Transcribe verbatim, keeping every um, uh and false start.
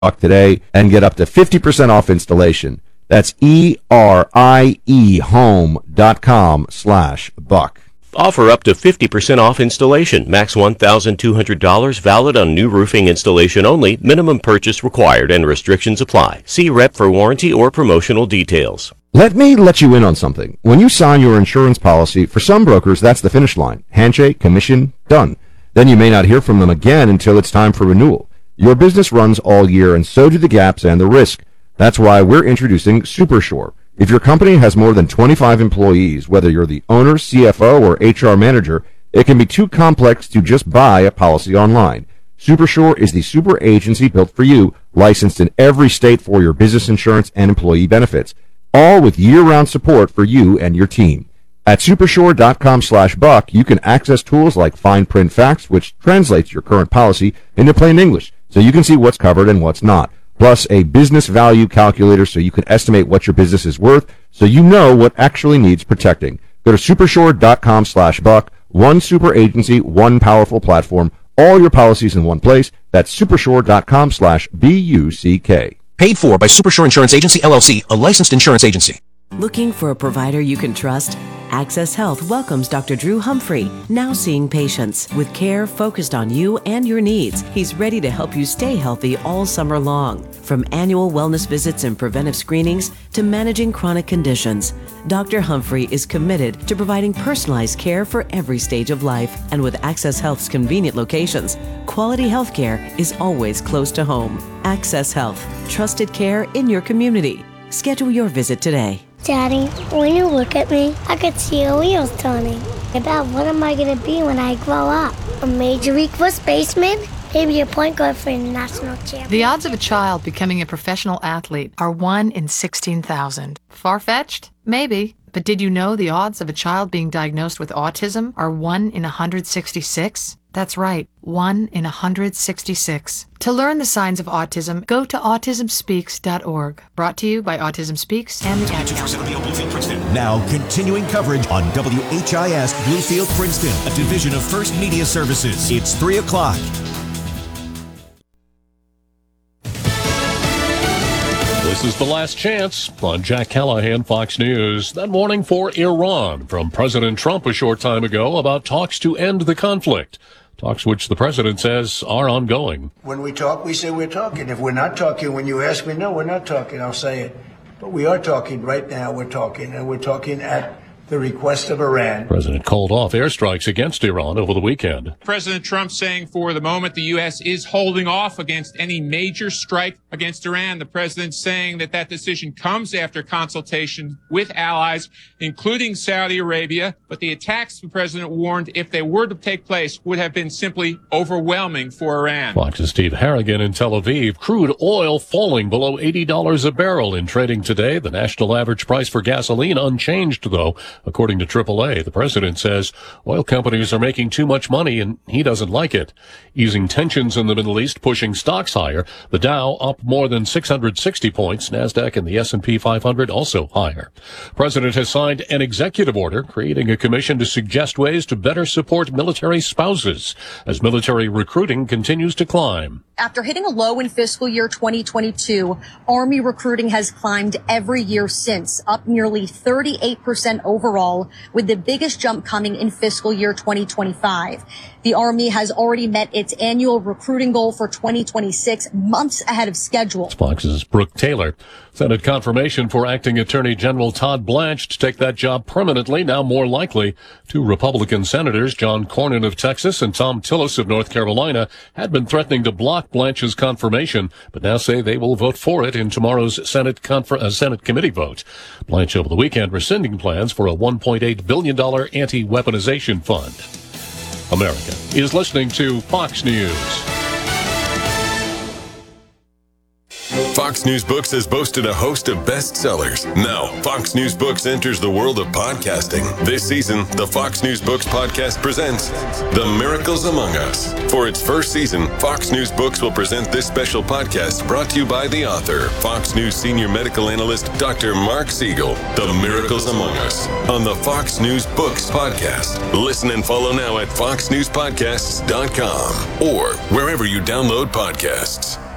today and get up to fifty percent off installation. That's E-R-I-E home.com slash buck. Offer up to fifty percent off installation. Max one thousand two hundred dollars. Valid on new roofing installation only. Minimum purchase required and restrictions apply. See rep for warranty or promotional details. Let me let you in on something. When you sign your insurance policy, for some brokers, that's the finish line. Handshake, commission, done. Then you may not hear from them again until it's time for renewal. Your business runs all year, and so do the gaps and the risk. That's why we're introducing SuperSure. If your company has more than twenty-five employees, whether you're the owner, C F O, or H R manager, it can be too complex to just buy a policy online. SuperSure is the super agency built for you, licensed in every state for your business insurance and employee benefits, all with year-round support for you and your team. At supersure.com slash buck, you can access tools like fine print facts, which translates your current policy into plain English, so you can see what's covered and what's not. Plus a business value calculator so you can estimate what your business is worth so you know what actually needs protecting. Go to supersure.com slash buck. One super agency, one powerful platform, all your policies in one place. That's supersure.com slash B U C K. Paid for by Supersure Insurance Agency, L L C, a licensed insurance agency. Looking for a provider you can trust? Access Health welcomes Doctor Drew Humphrey, now seeing patients with care focused on you and your needs. He's ready to help you stay healthy all summer long. From annual wellness visits and preventive screenings to managing chronic conditions, Doctor Humphrey is committed to providing personalized care for every stage of life. And with Access Health's convenient locations, quality health care is always close to home. Access Health, trusted care in your community. Schedule your visit today. Daddy, when you look at me, I could see your wheels turning. About what am I going to be when I grow up? A major league first baseman? Maybe a point guard for a national champion. The odds of a child becoming a professional athlete are one in sixteen thousand. Far-fetched? Maybe. But did you know the odds of a child being diagnosed with autism are one in one hundred sixty-six? That's right, one in one hundred sixty-six. To learn the signs of autism, go to autism speaks dot org. Brought to you by Autism Speaks and the Ad Council. Now, continuing coverage on W H I S Bluefield, Princeton, a division of First Media Services. It's three o'clock. This is The Last Chance on Jack Callahan, Fox News. That warning for Iran from President Trump a short time ago about talks to end the conflict. Talks which the president says are ongoing. When we talk, we say we're talking. If we're not talking, when you ask me, no, we're not talking, I'll say it. But we are talking right now. We're talking, and we're talking at the request of Iran. President called off airstrikes against Iran over the weekend. President Trump saying for the moment the U S is holding off against any major strike against Iran. The president saying that that decision comes after consultation with allies, including Saudi Arabia. But the attacks, the president warned, if they were to take place, would have been simply overwhelming for Iran. Fox's Steve Harrigan in Tel Aviv. Crude oil falling below eighty dollars a barrel in trading today. The national average price for gasoline unchanged, though. According to triple A, the president says oil companies are making too much money and he doesn't like it. Easing tensions in the Middle East pushing stocks higher. The Dow up more than six hundred sixty points. NASDAQ and the S and P five hundred also higher. President has signed an executive order creating a commission to suggest ways to better support military spouses as military recruiting continues to climb. After hitting a low in fiscal year twenty twenty-two, Army recruiting has climbed every year since, up nearly thirty-eight percent overall, with the biggest jump coming in fiscal year twenty twenty-five. The Army has already met its annual recruiting goal for twenty twenty-six, months ahead of schedule. Fox's Brooke Taylor. Senate confirmation for acting Attorney General Todd Blanche to take that job permanently, now more likely. Two Republican senators, John Cornyn of Texas and Tom Tillis of North Carolina, had been threatening to block Blanche's confirmation, but now say they will vote for it in tomorrow's Senate confer- uh, Senate committee vote. Blanche over the weekend rescinding plans for a one point eight billion dollars anti-weaponization fund. America is listening to Fox News. Fox News Books has boasted a host of bestsellers. Now, Fox News Books enters the world of podcasting. This season, the Fox News Books podcast presents The Miracles Among Us. For its first season, Fox News Books will present this special podcast brought to you by the author, Fox News senior medical analyst, Doctor Mark Siegel. The Miracles Among Us on the Fox News Books podcast. Listen and follow now at fox news podcasts dot com or wherever you download podcasts.